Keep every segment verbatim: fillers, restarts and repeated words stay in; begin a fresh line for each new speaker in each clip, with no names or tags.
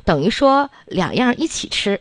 等于说两样一起吃。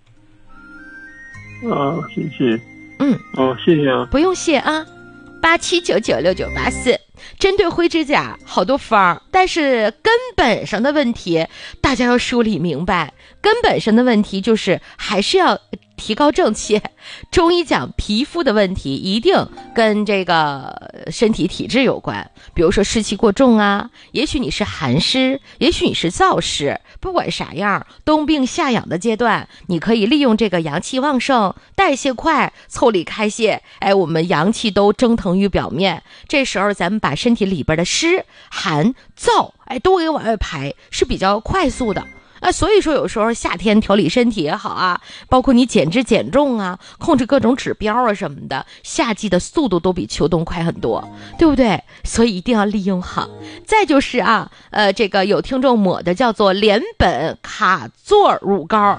啊，谢谢。
嗯，
哦，谢谢啊。
不用谢啊。八七九九六九八四，针对灰指甲好多方儿，但是根本上的问题大家要梳理明白。根本上的问题就是还是要提高正气。中医讲皮肤的问题一定跟这个身体体质有关，比如说湿气过重啊，也许你是寒湿，也许你是燥湿，不管啥样，冬病夏养的阶段，你可以利用这个阳气旺盛、代谢快、腠理开泄，哎，我们阳气都蒸腾于表面，这时候咱们把身体里边的湿寒燥，哎，都给往外排，是比较快速的。啊，所以说有时候夏天调理身体也好啊，包括你减脂减重啊，控制各种指标啊什么的，夏季的速度都比秋冬快很多，对不对？所以一定要利用好。再就是啊，呃，这个有听众抹的叫做连苯卡唑乳膏，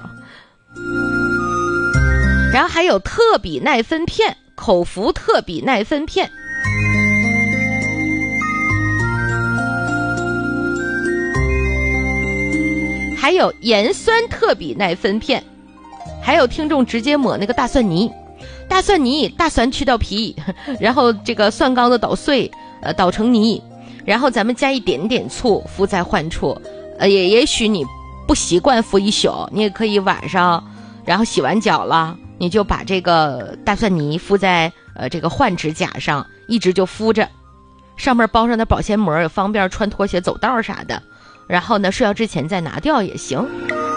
然后还有特比奈芬片，口服特比奈芬片。还有盐酸特比奈芬片，还有听众直接抹那个大蒜泥，大蒜泥，大蒜去掉皮，然后这个蒜缸子捣碎，呃，捣成泥，然后咱们加一点点醋，敷在患处。呃，也也许你不习惯敷一宿，你也可以晚上，然后洗完脚了，你就把这个大蒜泥敷在呃这个患指甲上，一直就敷着，上面包上点保鲜膜，也方便穿拖鞋走道啥的。然后呢，睡觉之前再拿掉也行。